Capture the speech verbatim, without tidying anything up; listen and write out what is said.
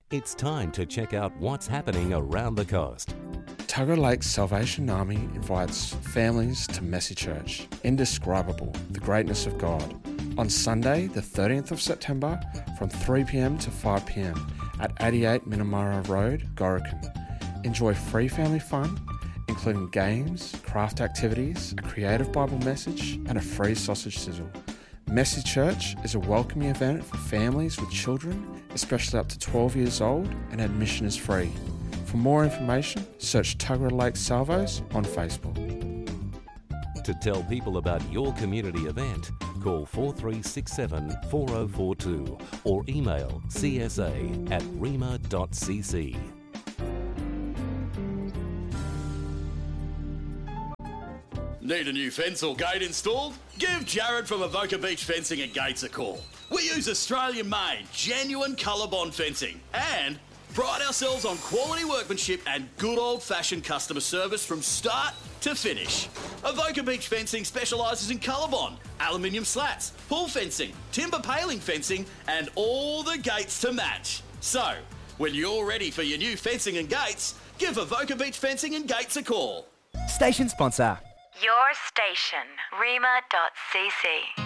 It's time to check out what's happening around the coast. Tuggerah Lake Salvation Army invites families to Messy Church. Indescribable, the greatness of God. On Sunday, the thirteenth of September, from three p.m. to five p.m. at eighty-eight Minamara Road, Gorokan. Enjoy free family fun, including games, craft activities, a creative Bible message, and a free sausage sizzle. Messy Church is a welcoming event for families with children, especially up to twelve years old, and admission is free. For more information, search Tuggerah Lake Salvos on Facebook. To tell people about your community event, call four three six seven, four oh four two or email c s a at rema dot c c. Need a new fence or gate installed? Give Jared from Avoca Beach Fencing and Gates a call. We use Australian-made, genuine ColourBond fencing and pride ourselves on quality workmanship and good old-fashioned customer service from start to finish. Avoca Beach Fencing specialises in ColourBond, aluminium slats, pull fencing, timber paling fencing and all the gates to match. So, when you're ready for your new fencing and gates, give Avoca Beach Fencing and Gates a call. Station sponsor. Your station, rema dot c c.